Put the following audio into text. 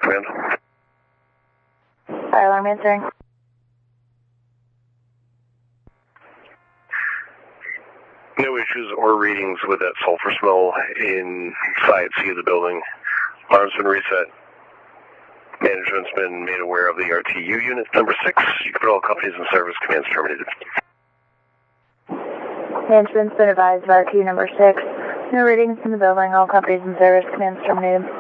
Command. Fire alarm answering. No issues or readings with that sulfur smell inside C of the building. Alarm's been reset. Management's been made aware of the RTU unit number 6. You can put all companies in service. Command's terminated. Management's been advised of RTU number 6. No readings in the building. All companies in service. Command's terminated.